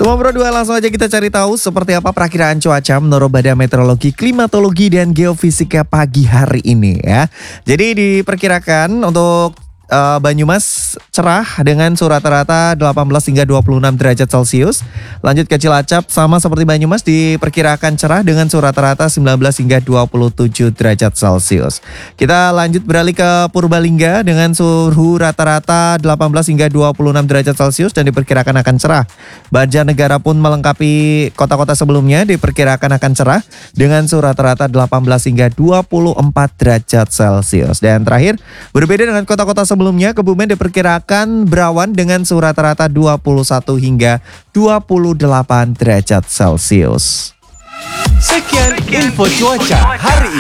Semua Bro 2 langsung aja kita cari tahu seperti apa perakiraan cuaca menurut Badan Meteorologi, Klimatologi, dan Geofisika pagi hari ini ya. Jadi diperkirakan untuk Banyumas cerah dengan suhu rata-rata 18 hingga 26 derajat Celcius. Lanjut ke Cilacap sama seperti Banyumas diperkirakan cerah dengan suhu rata-rata 19 hingga 27 derajat Celcius. Kita lanjut beralih ke Purbalingga dengan suhu rata-rata 18 hingga 26 derajat Celcius dan diperkirakan akan cerah. Banjarnegara pun melengkapi kota-kota sebelumnya diperkirakan akan cerah dengan suhu rata-rata 18 hingga 24 derajat Celcius. Dan terakhir, berbeda dengan kota-kota sebelumnya, Kebumen diperkirakan berawan dengan suhu rata-rata 21 hingga 28 derajat Celcius. Sekian info cuaca hari ini.